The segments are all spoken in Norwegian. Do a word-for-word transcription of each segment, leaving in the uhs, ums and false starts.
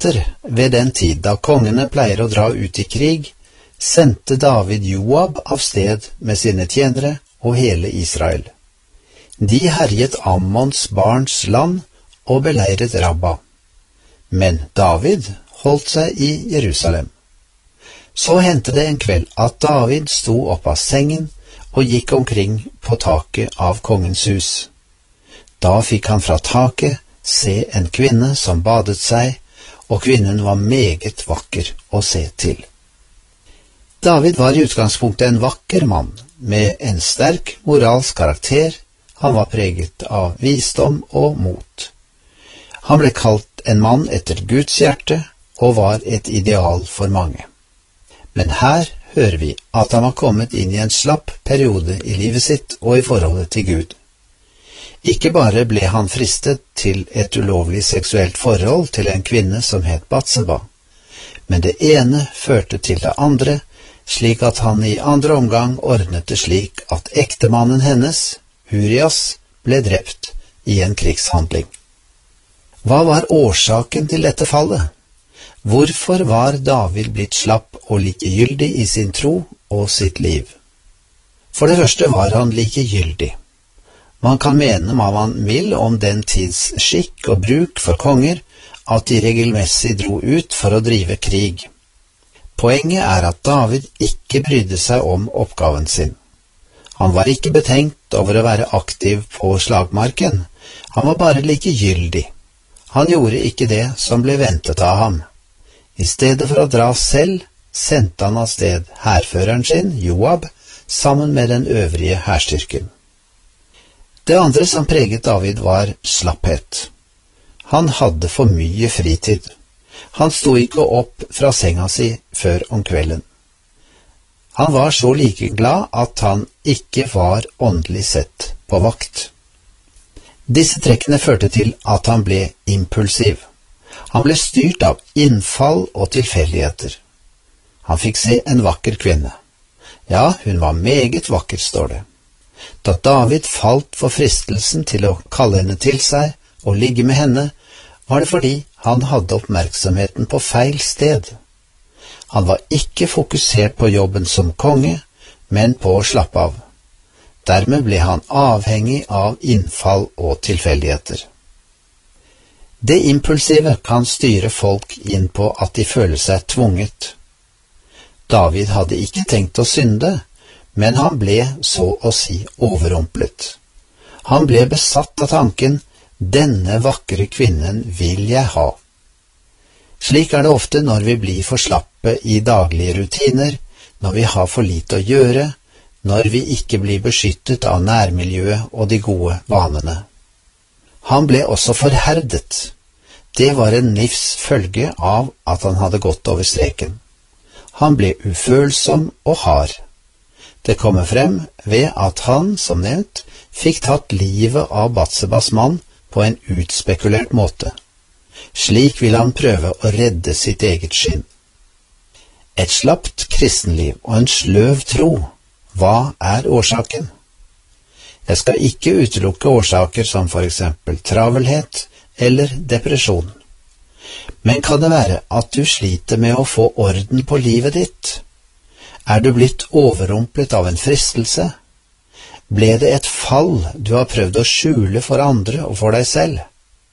etter, ved den tid da kongene pleier å dra ut i krig, sendte David Joab av sted med sine tjenere og hele Israel. De herjet Ammons barns land og beleiret Rabba. Men David holdt seg i Jerusalem. Så hendte det en kveld at David sto opp av sengen og gikk omkring på taket av kongens hus. Da fikk han fra taket se en kvinne som badet seg, og kvinnen var meget vakker å se til. David var i utgangspunktet en vakker mann, med en sterk moralsk karakter. Han var preget av visdom og mot. Han ble kalt en mann etter Guds hjerte, og var et ideal for mange. Men her hører vi at han var kommet inn i en slapp periode i livet sitt og i forholdet til Gud. Ikke bare ble han fristet til et ulovlig seksuelt forhold til en kvinne som het Batseba, men det ene førte til det andre, slik at han i andre omgang ordnet det slik at ektemannen hennes, Urias, ble drept i en krigshandling. Hva var årsaken til dette fallet? Hvorfor var David blitt slapp og likegyldig i sin tro og sitt liv? For det første var han likegyldig. Man kan mene hva man vil om den tids skikk og bruk for konger, at de regelmessig dro ut for å drive krig. Poenget er at David ikke brydde seg om oppgaven sin. Han var ikke betenkt over å være aktiv på slagmarken, han var bare likegyldig. Han gjorde ikke det som ble ventet av ham. I stedet for å dra selv, sendte han av sted hærføreren sin, Joab, sammen med den øvrige hærstyrken. Det andre som preget David var slapphet. Han hadde for mye fritid. Han sto ikke opp fra senga si før om kvelden. Han var så like glad at han ikke var åndelig sett på vakt. Disse trekkene førte til at han ble impulsiv. Han ble styrt av innfall og tilfeldigheter. Han fikk se en vakker kvinne. Ja, hun var meget vakker, står det. Da David falt for fristelsen til å kalle henne til seg og ligge med henne, var det fordi han hadde oppmerksomheten på feil sted. Han var ikke fokusert på jobben som konge, men på å slappe av. Dermed ble han avhengig av innfall og tilfeldigheter. Det impulsive kan styre folk inn på at de føler seg tvunget. David hadde ikke tenkt å synde, men han ble så å si overrumplet. Han ble besatt av tanken, denne vakre kvinnen vil jeg ha. Slik er det ofte når vi blir for slappe i daglige rutiner, når vi har for lite å gjøre, når vi ikke blir beskyttet av nærmiljøet og de gode vanene. Han ble også forherdet. Det var en nifs følge av at han hadde gått over streken. Han ble ufølsom og hard. Det kommer frem ved at han, som nevnt, fikk tatt livet av Batsebas mann på en utspekulert måte. Slik vil han prøve å redde sitt eget skinn. Et slappt kristenliv og en sløv tro, hva er årsaken? Jeg skal ikke utelukke årsaker som for eksempel travelhet eller depresjon. Men kan det være at du sliter med å få orden på livet ditt? Er du blitt overrumplet av en fristelse? Ble det et fall du har prøvd å skjule for andre og for deg selv?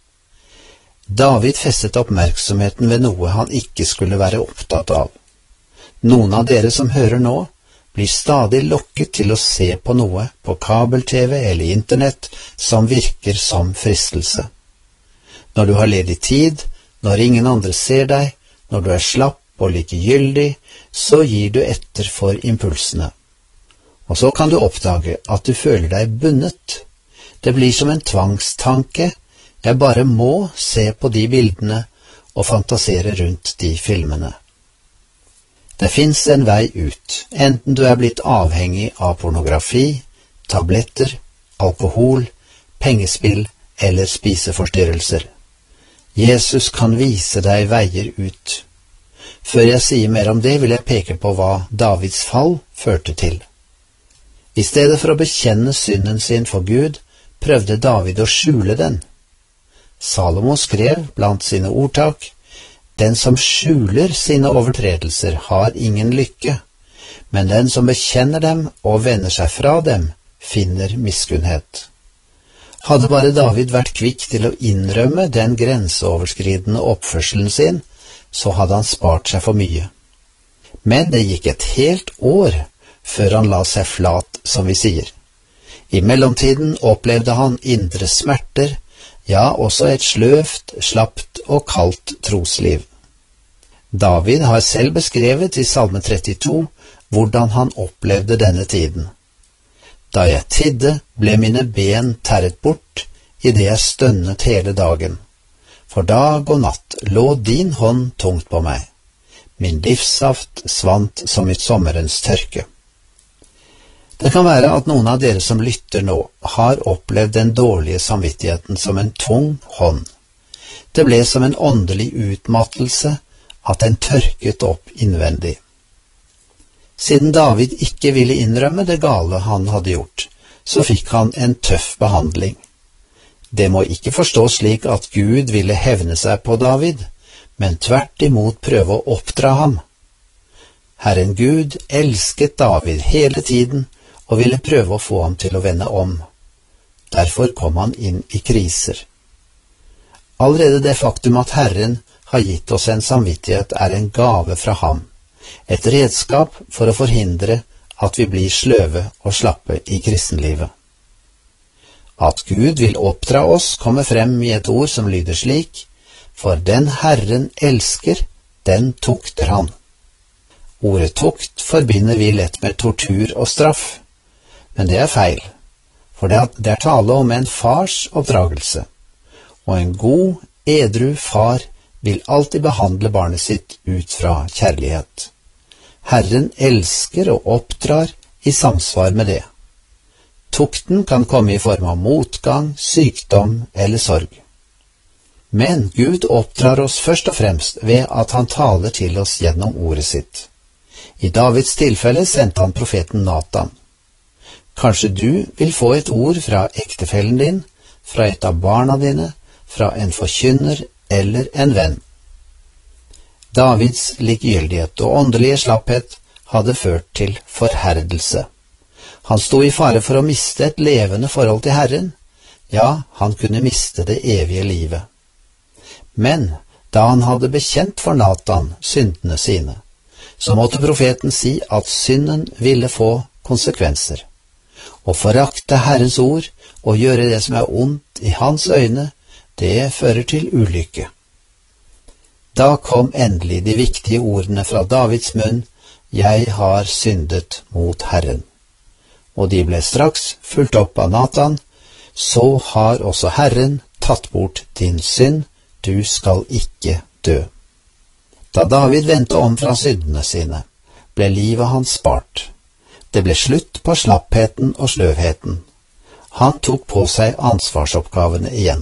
David festet oppmerksomheten ved noe han ikke skulle være opptatt av. Noen av dere som hører nå, blir stadig lokket til å se på noe på kabel-tv eller internett som virker som fristelse. Når du har ledig tid, når ingen andre ser deg, når du er slapp og likegyldig, så gir du etter for impulsene. Og så kan du oppdage at du føler deg bundet. Det blir som en tvangstanke. Jeg bare må se på de bildene og fantasere rundt de filmene. Det finnes en vei ut, enten du er blitt avhengig av pornografi, tabletter, alkohol, pengespill eller spiseforstyrrelser. Jesus kan vise deg veier ut. Før jeg sier mer om det, vil jeg peke på hva Davids fall førte til. I stedet for å bekjenne synden sin for Gud, prøvde David å skjule den. Salomo skrev blant sine ordtak, Den som skjuler sine overtredelser har ingen lykke, men den som bekjenner dem og vender seg fra dem, finner miskunnhet. Hadde bare David vært kvikk til å innrømme den grenseoverskridende oppførselen sin, så hadde han spart seg for mye. Men det gikk et helt år før han la seg flat, som vi sier. I mellomtiden opplevde han indre smerter, ja, også et sløvt, slapt og kaldt trosliv. David har selv beskrevet i Salme trettito hvordan han opplevde denne tiden. Da jeg tidde, ble mine ben terret bort, i det jeg stønnet hele dagen. For dag og natt lå din hånd tungt på meg. Min livssaft svant som i sommerens tørke. Det kan være at noen av dere som lytter nå, har opplevd den dårlige samvittigheten som en tung hånd. Det ble som en åndelig utmattelse, at den tørket opp innvendig. Siden David ikke ville innrømme det gale han hadde gjort, så fikk han en tøff behandling. Det må ikke forstås slik at Gud ville hevne seg på David, men tvert imot prøve å oppdra ham. Herren Gud elsket David hele tiden og ville prøve å få ham til å vende om. Derfor kom han inn i kriser. Allerede det faktum at Herren har gitt oss en samvittighet er en gave fra ham, et redskap for å forhindre at vi blir sløve og slappe i kristenlivet. At Gud vil oppdra oss kommer frem i et ord som lyder slik: for den Herren elsker, den tukter han. Ordet tukt forbinder vi lett med tortur og straff, men det er feil, for det er tale om en fars oppdragelse, og en god, edru far vil alltid behandle barnet sitt ut fra kjærlighet. Herren elsker og oppdrar i samsvar med det. Tukten kan komme i form av motgang, sykdom eller sorg. Men Gud oppdrar oss først og fremst ved at han taler til oss gjennom ordet sitt. I Davids tilfelle sendte han profeten Natan. Kanskje du vil få et ord fra ektefellen din, fra et av barna dine, fra en forkynner eller en venn. Davids likegyldighet og åndelige slapphet hadde ført til forherdelse. Han sto i fare for å miste et levende forhold til Herren. Ja, han kunne miste det evige livet. Men da han hadde bekjent for Natan syndene sine, så måtte profeten si at synden ville få konsekvenser. Å forakte Herrens ord og gjøre det som er ondt i hans øyne, det fører til ulykke. Da kom endelig de viktige ordene fra Davids munn: jeg har syndet mot Herren. Og de ble straks fulgt opp av Natan: så har også Herren tatt bort din synd, du skal ikke dø. Da David vendte om fra syndene sine, ble livet hans spart. Det ble slutt på slappheten og sløvheten. Han tok på seg ansvarsoppgavene igjen.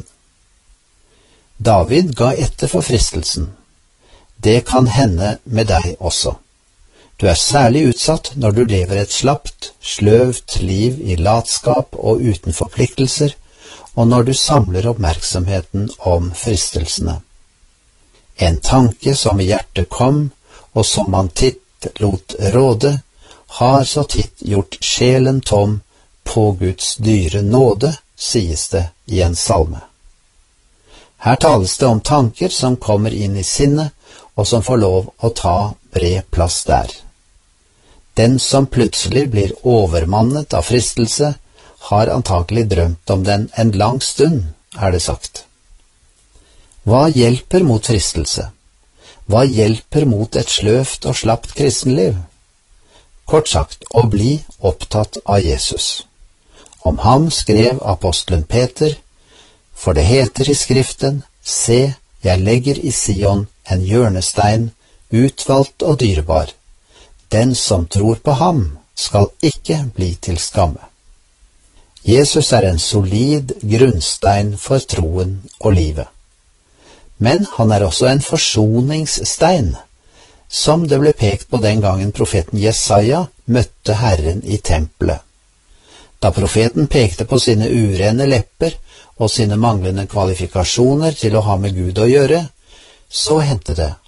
David ga etter for fristelsen. Det kan hende med deg også. Du er særlig utsatt når du lever et slapt, sløvt liv i latskap og uten forpliktelser, og når du samler oppmerksomheten om fristelsene. En tanke som i hjertet kom, og som man titt lot råde, har så titt gjort sjelen tom på Guds dyre nåde, sies det i en salme. Her tales det om tanker som kommer inn i sinnet, og som får lov å ta bred plass der. Den som plutselig blir overmannet av fristelse, har antakelig drømt om den en lang stund, er det sagt. Hva hjelper mot fristelse? Hva hjelper mot et sløvt og slapt kristenliv? Kort sagt, å bli opptatt av Jesus. Om ham skrev apostelen Peter: for det heter i Skriften, se, jeg legger i Sion en hjørnestein, utvalgt og dyrebar. Den som tror på ham, skal ikke bli til skamme. Jesus er en solid grunnstein for troen og livet. Men han er også en forsoningsstein, som det ble pekt på den gangen profeten Jesaja møtte Herren i tempelet. Da profeten pekte på sine urene lepper og sine manglende kvalifikasjoner til å ha med Gud å gjøre, så hendte det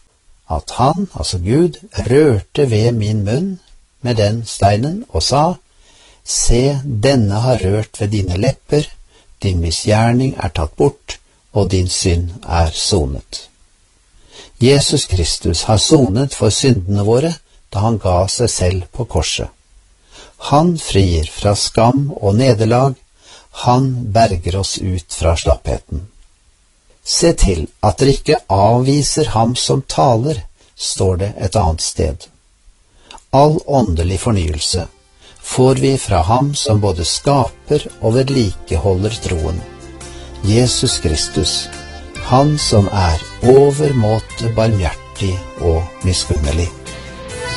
at han, altså Gud, rørte ved min munn med den steinen og sa, se, denne har rørt ved dine lepper, din misgjerning er tatt bort, og din synd er sonet. Jesus Kristus har sonet for syndene våre da han ga seg selv på korset. Han frir fra skam og nederlag, han berger oss ut fra slappheten. Se til at dere ikke avviser ham som taler, står det et annet sted. All åndelig fornyelse får vi fra ham som både skaper og vedlikeholder troen. Jesus Kristus, han som er overmåte barmhjertig og miskunnelig.